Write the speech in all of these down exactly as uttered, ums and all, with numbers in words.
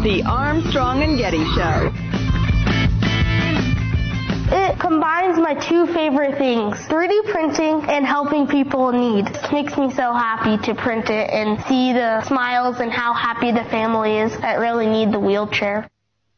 The Armstrong and Getty Show. It combines my two favorite things, three D printing and helping people in need. It makes me so happy to print it and see the smiles and how happy the family is that really need the wheelchair.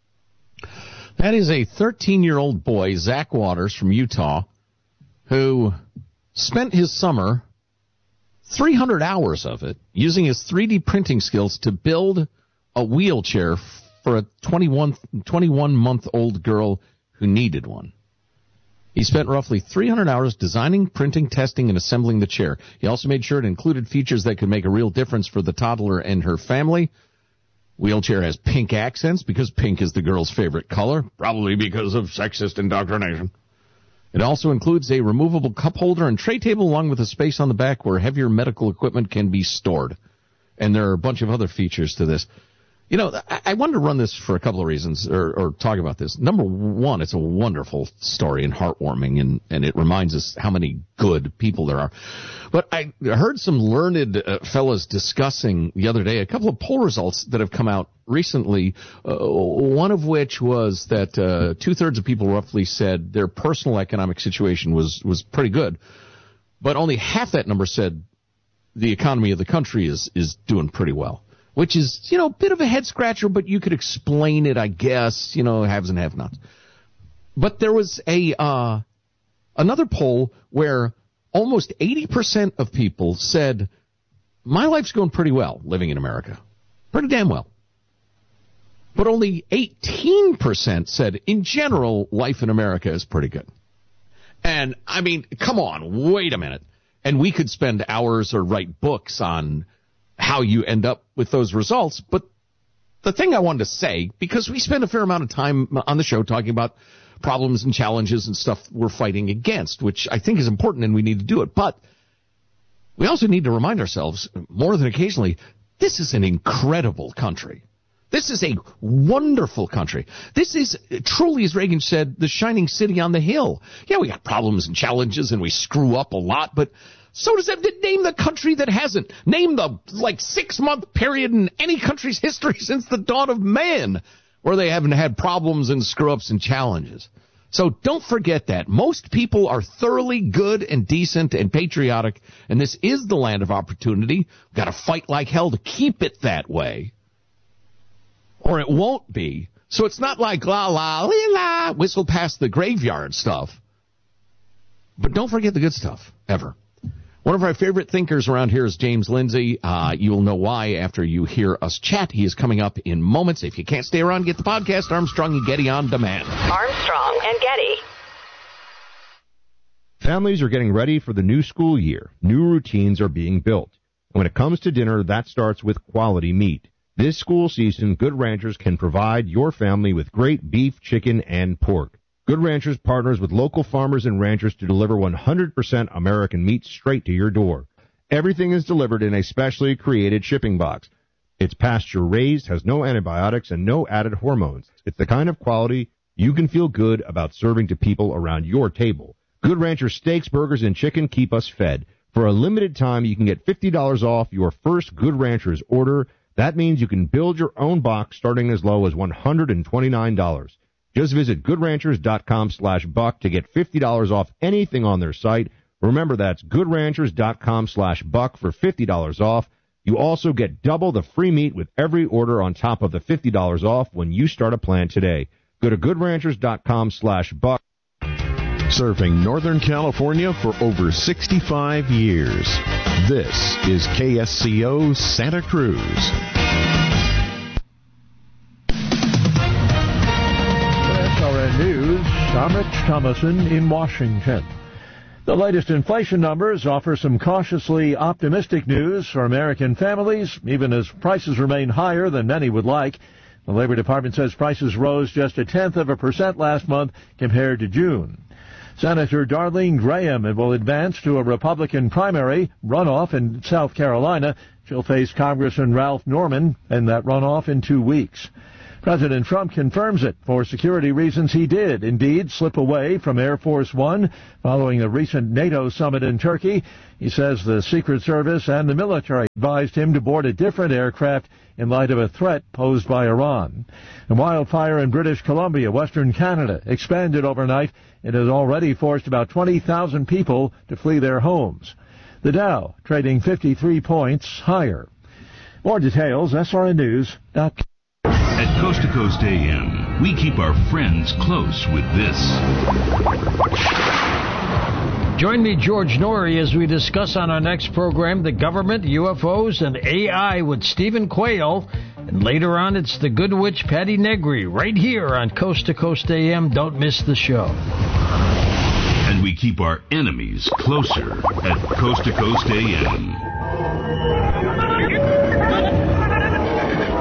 That is a thirteen-year-old boy, Zach Waters from Utah, who spent his summer, three hundred hours of it, using his three D printing skills to build a wheelchair for a twenty-one-month-old girl who needed one. He spent roughly three hundred hours designing, printing, testing, and assembling the chair. He also made sure it included features that could make a real difference for the toddler and her family. Wheelchair has pink accents because pink is the girl's favorite color, probably because of sexist indoctrination. It also includes a removable cup holder and tray table along with a space on the back where heavier medical equipment can be stored. And there are a bunch of other features to this. You know, I, I wanted to run this for a couple of reasons, or, or talk about this. Number one, it's a wonderful story and heartwarming, and, and it reminds us how many good people there are. But I heard some learned uh, fellas discussing the other day a couple of poll results that have come out recently, uh, one of which was that uh, two-thirds of people roughly said their personal economic situation was, was pretty good, but only half that number said the economy of the country is, is doing pretty well. Which is, you know, a bit of a head-scratcher, but you could explain it, I guess, you know, haves and have-nots. But there was a uh, another poll where almost eighty percent of people said, my life's going pretty well living in America. Pretty damn well. But only eighteen percent said, in general, life in America is pretty good. And, I mean, come on, wait a minute. And we could spend hours or write books on how you end up with those results. But the thing I wanted to say, because we spend a fair amount of time on the show talking about problems and challenges and stuff we're fighting against, which I think is important and we need to do it. But we also need to remind ourselves, more than occasionally, this is an incredible country. This is a wonderful country. This is truly, as Reagan said, the shining city on the hill. Yeah, we got problems and challenges and we screw up a lot, but so does that. Name the country that hasn't. Name the, like, six-month period in any country's history since the dawn of man where they haven't had problems and screw-ups and challenges. So don't forget that. Most people are thoroughly good and decent and patriotic, and this is the land of opportunity. We've got to fight like hell to keep it that way, or it won't be. So it's not like la-la, la-la, whistle past the graveyard stuff. But don't forget the good stuff, ever. One of our favorite thinkers around here is James Lindsay. Uh, you will know why after you hear us chat. He is coming up in moments. If you can't stay around, get the podcast, Armstrong and Getty on demand. Armstrong and Getty. Families are getting ready for the new school year. New routines are being built. When it comes to dinner, that starts with quality meat. This school season, Good Ranchers can provide your family with great beef, chicken, and pork. Good Ranchers partners with local farmers and ranchers to deliver one hundred percent American meat straight to your door. Everything is delivered in a specially created shipping box. It's pasture-raised, has no antibiotics, and no added hormones. It's the kind of quality you can feel good about serving to people around your table. Good Rancher steaks, burgers, and chicken keep us fed. For a limited time, you can get fifty dollars off your first Good Ranchers order. That means you can build your own box starting as low as one hundred twenty-nine dollars. Just visit goodranchers.com slash buck to get fifty dollars off anything on their site. Remember, that's goodranchers.com slash buck for fifty dollars off. You also get double the free meat with every order on top of the fifty dollars off when you start a plan today. Go to goodranchers.com slash buck. Serving Northern California for over sixty-five years. This is K S C O Santa Cruz. News, I'm Rich Thomason in Washington. The latest inflation numbers offer some cautiously optimistic news for American families, even as prices remain higher than many would like. The Labor Department says prices rose just a tenth of a percent last month compared to June. Senator Darlene Graham will advance to a Republican primary runoff in South Carolina. She'll face Congressman Ralph Norman in that runoff in two weeks. President Trump confirms it. For security reasons, he did indeed slip away from Air Force One following the recent NATO summit in Turkey. He says the Secret Service and the military advised him to board a different aircraft in light of a threat posed by Iran. A wildfire in British Columbia, Western Canada, expanded overnight. It has already forced about twenty thousand people to flee their homes. The Dow trading fifty-three points higher. More details, S R N News dot com. At Coast to Coast A M, we keep our friends close with this. Join me, George Norrie, as we discuss on our next program the government, U F Os, and A I with Stephen Quayle. And later on, it's the good witch Patty Negri, right here on Coast to Coast A M. Don't miss the show. And we keep our enemies closer at Coast to Coast A M.